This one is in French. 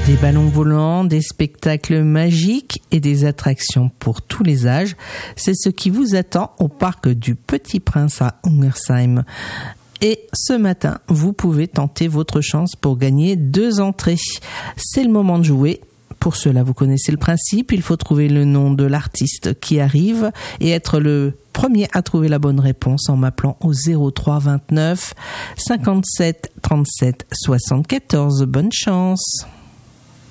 Des ballons volants, des spectacles magiques et des attractions pour tous les âges. C'est ce qui vous attend au parc du Petit Prince à Ungersheim. Et ce matin, vous pouvez tenter votre chance pour gagner 2 entrées. C'est le moment de jouer. Pour cela, vous connaissez le principe. Il faut trouver le nom de l'artiste qui arrive et être le premier à trouver la bonne réponse en m'appelant au 03 29 57 37 74. Bonne chance.